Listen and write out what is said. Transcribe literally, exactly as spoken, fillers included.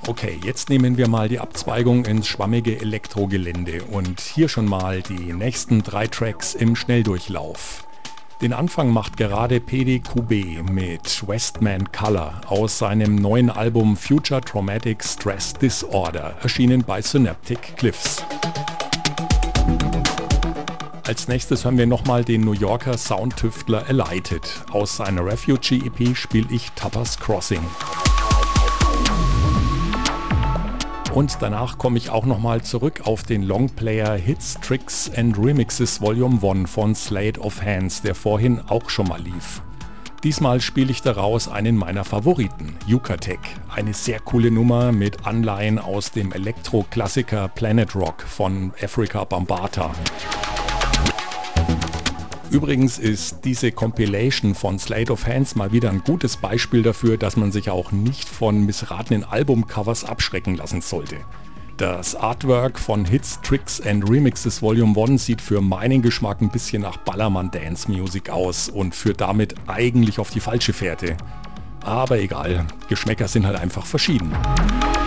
Okay, jetzt nehmen wir mal die Abzweigung ins schwammige Elektrogelände und hier schon mal die nächsten drei Tracks im Schnelldurchlauf. Den Anfang macht gerade P D Q B mit Westman Color aus seinem neuen Album Future Traumatic Stress Disorder, erschienen bei Synaptic Glyphs. Als nächstes hören wir nochmal den New Yorker Soundtüftler Alighted. Aus seiner Refugee-E P spiele ich Tapas Crossing. Und danach komme ich auch nochmal zurück auf den Longplayer Hits, Tricks and Remixes Volume eins von Sleight of Hands, der vorhin auch schon mal lief. Diesmal spiele ich daraus einen meiner Favoriten, Yucatec. Eine sehr coole Nummer mit Anleihen aus dem Elektro-Klassiker Planet Rock von Afrika Bambaataa. Übrigens ist diese Compilation von Sleight of Hands mal wieder ein gutes Beispiel dafür, dass man sich auch nicht von missratenen Albumcovers abschrecken lassen sollte. Das Artwork von Hits, Tricks and Remixes Volume eins sieht für meinen Geschmack ein bisschen nach Ballermann Dance Music aus und führt damit eigentlich auf die falsche Fährte. Aber egal, Geschmäcker sind halt einfach verschieden.